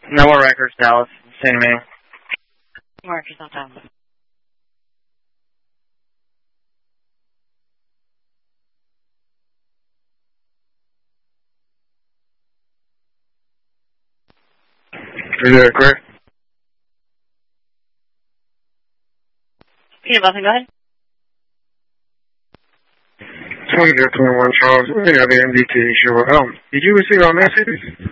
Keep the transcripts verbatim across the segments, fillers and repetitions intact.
No more records, Dallas. Send me. Marcus on top. Is that correct? Peter Buffin, go ahead. twenty twenty-one Charles. We have the M D T show. Um, did you receive our message?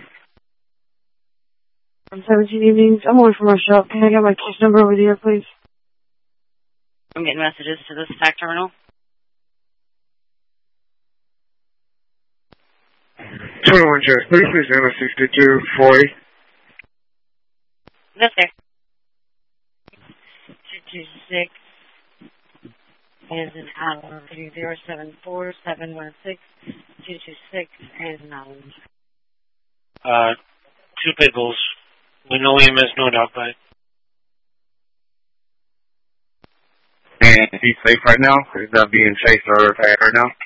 I'm seventeen evenings. I'm on from our shop. Can I get my case number over there, please? I'm getting messages to this fax terminal. twenty-one Charles. Please present a sixty-two forty. That's there. two two six is an hour. zero seven four seven one six two two six is an hour. Uh, two pickles. With no E M S, no dog bite. And he's safe right now? He's not being chased or attacked right now?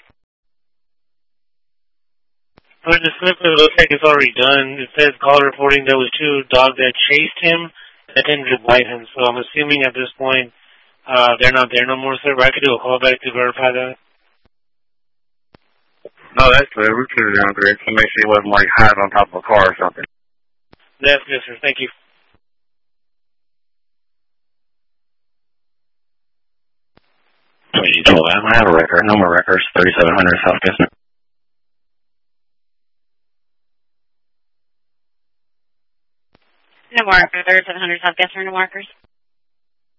For the slip, it looks like it's already done. It says call reporting there was two dogs that chased him that didn't bite him. So I'm assuming at this point, uh, they're not there no more, sir. But I could do a call back to verify that. No, that's good. We put it down there to make sure he wasn't like hiding on top of a car or something. That's good, sir. Thank you. twenty-two I have a record. No more records. thirty-seven hundred South Gissner. No marker. thirty-seven hundred South Gessner, no markers.